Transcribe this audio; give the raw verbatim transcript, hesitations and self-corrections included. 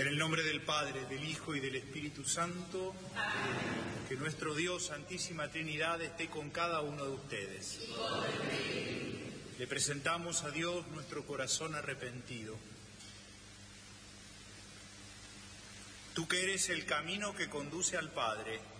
En el nombre del Padre, del Hijo y del Espíritu Santo, amén. Que nuestro Dios, Santísima Trinidad, esté con cada uno de ustedes. Le presentamos a Dios nuestro corazón arrepentido. Tú que eres el camino que conduce al Padre,